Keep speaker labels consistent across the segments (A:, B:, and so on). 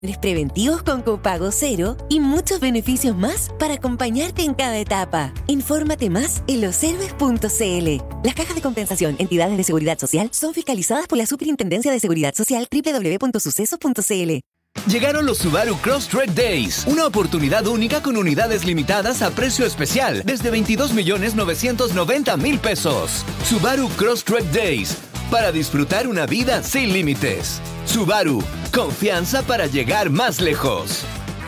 A: preventivos con copago cero y muchos beneficios más para acompañarte en cada etapa. Infórmate más en loshéroes.cl. Las cajas de compensación, entidades de seguridad social, son fiscalizadas por la Superintendencia de Seguridad Social www.sucesos.cl.
B: Llegaron los Subaru Crosstrek Days, una oportunidad única con unidades limitadas a precio especial desde 22.990.000 pesos. Subaru Crosstrek Days, para disfrutar una vida sin límites. Subaru, confianza para llegar más lejos.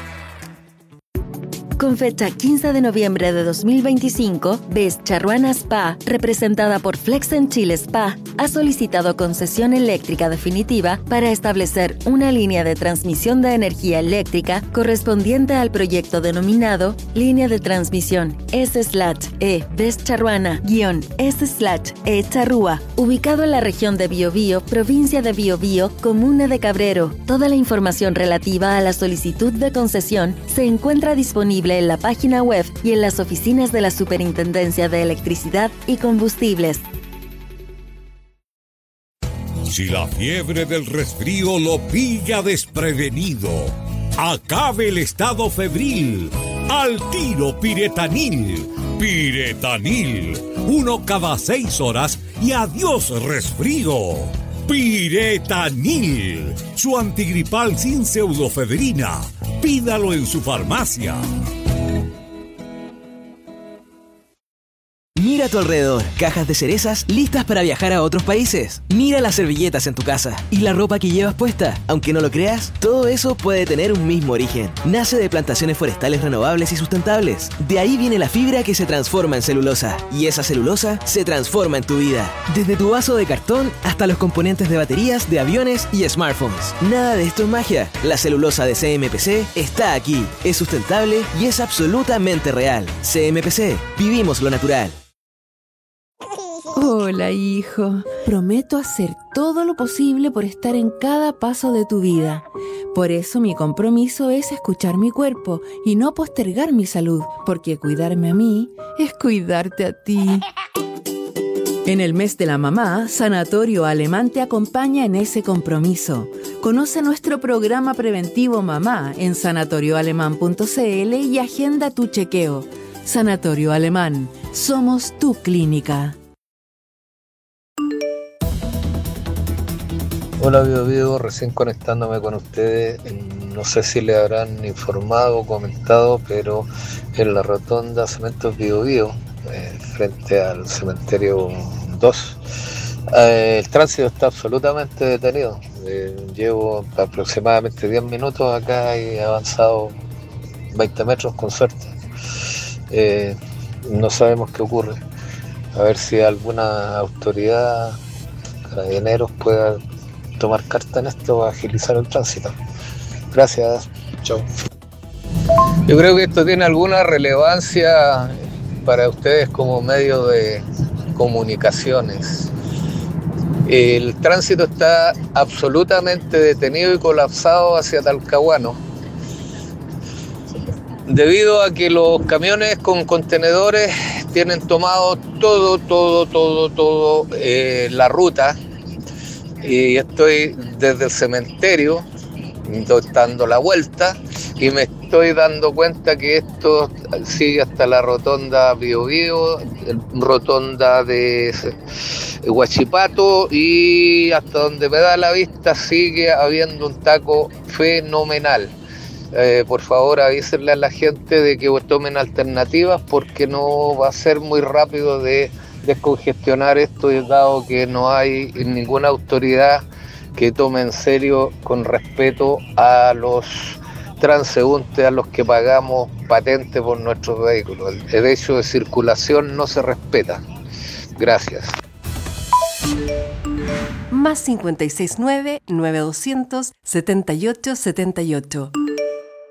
A: Con fecha 15 de noviembre de 2025, Best Charruana Spa, representada por Flexen Chile Spa, ha solicitado concesión eléctrica definitiva para establecer una línea de transmisión de energía eléctrica correspondiente al proyecto denominado Línea de Transmisión S/E Best Charruana-S/E Charrúa, ubicado en la región de Biobío, provincia de Biobío, comuna de Cabrero. Toda la información relativa a la solicitud de concesión se encuentra disponible en la página web y en las oficinas de la Superintendencia de Electricidad y Combustibles.
C: Si la fiebre del resfrío lo pilla desprevenido, acabe el estado febril. Al tiro Piretanil. Piretanil. 1 cada 6 horas y adiós resfrío. Piretanil. Su antigripal sin pseudofedrina. Pídalo en su farmacia.
D: Mira a tu alrededor, cajas de cerezas listas para viajar a otros países. Mira las servilletas en tu casa y la ropa que llevas puesta. Aunque no lo creas, todo eso puede tener un mismo origen. Nace de plantaciones forestales renovables y sustentables. De ahí viene la fibra que se transforma en celulosa. Y esa celulosa se transforma en tu vida. Desde tu vaso de cartón hasta los componentes de baterías, de aviones y smartphones. Nada de esto es magia. La celulosa de CMPC está aquí. Es sustentable y es absolutamente real. CMPC. Vivimos lo natural.
E: Hola, hijo. Prometo hacer todo lo posible por estar en cada paso de tu vida. Por eso mi compromiso es escuchar mi cuerpo y no postergar mi salud, porque cuidarme a mí es cuidarte a ti. En el mes de la mamá, Sanatorio Alemán te acompaña en ese compromiso. Conoce nuestro programa preventivo Mamá en sanatorioalemán.cl y agenda tu chequeo. Sanatorio Alemán. Somos tu clínica.
F: Hola Bio, recién conectándome con ustedes. No sé si le habrán informado o comentado, pero en la rotonda Cementos Bio, frente al cementerio 2, el tránsito está absolutamente detenido. Llevo aproximadamente 10 minutos acá y he avanzado 20 metros con suerte. No sabemos qué ocurre. A ver si alguna autoridad, carabineros, pueda tomar carta en esto para agilizar el tránsito. Gracias. Chau. Yo creo que esto tiene alguna relevancia para ustedes como medio de comunicaciones. El tránsito está absolutamente detenido y colapsado hacia Talcahuano, debido a que los camiones con contenedores tienen tomado todo la ruta. Y estoy desde el cementerio dando la vuelta y me estoy dando cuenta que esto sigue hasta la rotonda Biobío, rotonda de Huachipato, y hasta donde me da la vista sigue habiendo un taco fenomenal. Por favor, avísenle a la gente de que tomen alternativas, porque no va a ser muy rápido de descongestionar esto, dado que no hay ninguna autoridad que tome en serio, con respeto a los transeúntes a los que pagamos patente por nuestros vehículos. El derecho de circulación no se respeta. Gracias.
G: +569 9200 7878.